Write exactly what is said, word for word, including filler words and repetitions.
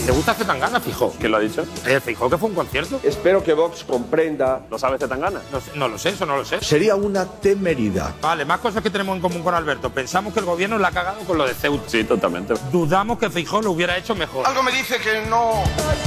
¿Te gusta Zetangana, Feijóo? ¿Quién lo ha dicho? ¿El Feijóo que fue un concierto? Espero que Vox comprenda. ¿Lo sabe Zetangana? No, sé, no lo sé, eso no lo sé. Sería una temeridad. Vale, más cosas que tenemos en común con Alberto. Pensamos que el gobierno la ha cagado con lo de Ceuta. Sí, totalmente. Dudamos que Feijóo lo hubiera hecho mejor. Algo me dice que no...